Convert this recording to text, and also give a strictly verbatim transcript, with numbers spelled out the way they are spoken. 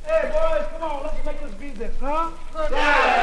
Hey, boys, come on, let's make this business, huh? Yeah.